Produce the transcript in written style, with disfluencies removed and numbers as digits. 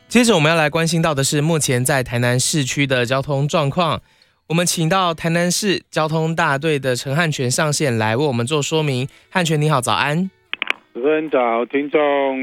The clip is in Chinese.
接着我们要来关心到的是目前在台南市区的交通状况。我们请到台南市交通大队的陈汉全上线来为我们做说明。汉全你好，早安。 主持人早，听众